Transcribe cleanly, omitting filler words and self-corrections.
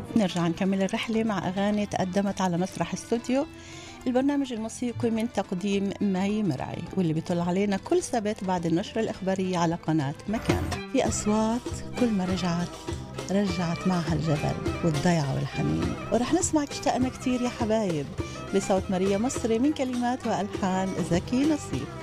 نرجع نكمل الرحلة مع أغاني تقدمت على مسرح استوديو، البرنامج الموسيقي من تقديم مي مرعي، واللي بيطل علينا كل سبت بعد النشرة الإخبارية على قناة مكان. في أصوات كل ما رجعت معها الجبل والضيعة والحنين. ورح نسمع اشتقنا كتير يا حبايب بصوت ماريا مصري من كلمات وألحان زكي نصيب.